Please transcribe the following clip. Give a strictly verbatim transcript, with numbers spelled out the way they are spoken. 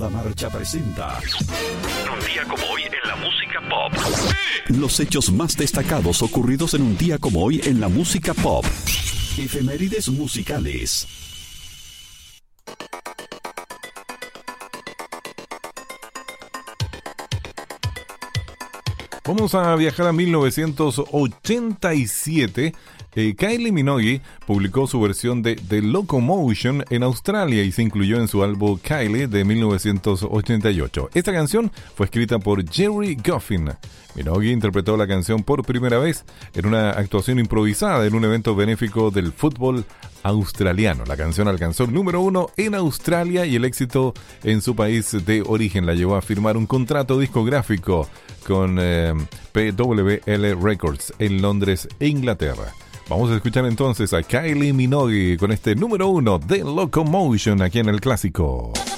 toda marcha presenta Un día como hoy en la música pop. los hechos más destacados ocurridos en un día como hoy en la música pop. Efemérides musicales. Vamos a viajar a mil novecientos ochenta y siete. Eh, Kylie Minogue publicó su versión de The Locomotion en Australia y se incluyó en su álbum Kylie de mil novecientos ochenta y ocho. Esta canción fue escrita por Jerry Goffin. Minogue interpretó la canción por primera vez en una actuación improvisada en un evento benéfico del fútbol australiano. La canción alcanzó el número uno en Australia y el éxito en su país de origen la llevó a firmar un contrato discográfico con eh, P W L Records en Londres, Inglaterra. Vamos a escuchar entonces a Kylie Minogue con este número uno de Locomotion aquí en el Clásico.